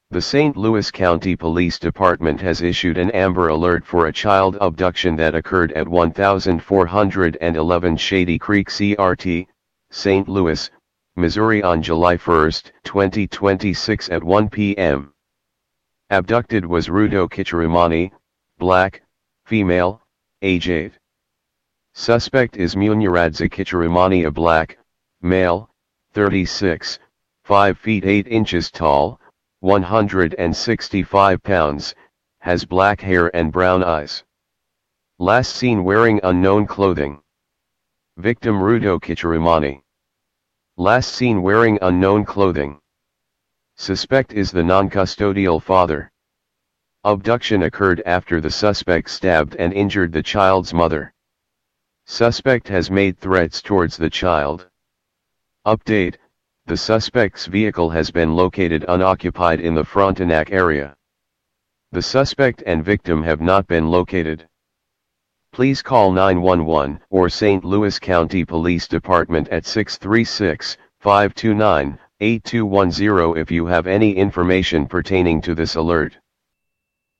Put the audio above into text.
The St. Louis County Police Department has issued an Amber Alert for a child abduction that occurred at 1411 Shady Creek CRT, St. Louis, Missouri on July 1, 2026 at 1 p.m. Abducted was Rudo Kichirimani, black, female, age 8. Suspect is Munyradza Kichirimani, a black, male, 36, 5 feet 8 inches tall, 165 pounds, has black hair and brown eyes. Last seen wearing unknown clothing. Victim Rudo Kichirimani. Last seen wearing unknown clothing. Suspect is the non-custodial father. Abduction occurred after the suspect stabbed and injured the child's mother. Suspect has made threats towards the child. Update: the suspect's vehicle has been located unoccupied in the Frontenac area. The suspect and victim have not been located. Please call 911 or St. Louis County Police Department at 636-529-8210 if you have any information pertaining to this alert.